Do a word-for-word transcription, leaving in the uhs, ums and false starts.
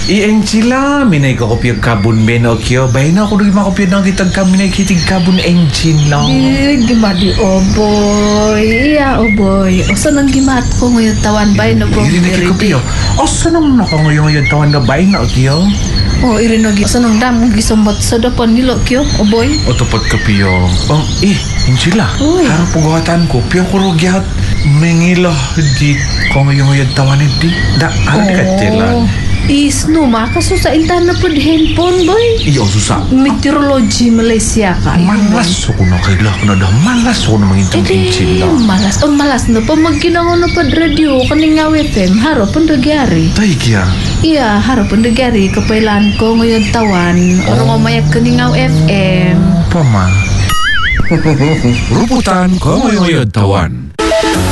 I-engine minay ka kopya kabun beno kyo. Bahay na ako rin makopya ng kitag kami na kitig kabun engine lang. Eh, gimadi o boy. Iya o boy. O saan ang gimat ko ngayon tawan bay na ko? Hindi na kikopya. O saan ang nakangayon ngayon tawan na bahay na kyo? O irinagi. O saan ang dam gisumbat sa dapan nilo kyo o boy? O tupad ka piyo. Oh, eh, engine la. Uy. Harap pagawatan ko. Piyo ko rugyat. Mengilo di ko ngayon ngayon tawan hindi. Da, harap di ka tilan. Is no makaso sa intan na pod handphone boy. Iyo susah. Meteorology Malaysia ka. Malas ako na kaila ko na dah. Malas ako na mangintang engine Eh, lang. malas. O malas na pa magkinangon na pod radio kaninga F M. Haro pun nagyari. Tay kya. Iya, haro pun nagyari. Kapailan ko ngayon tawan. Orang mamayag kaninga F M. Pama. Ruputan ko ngayon tawan.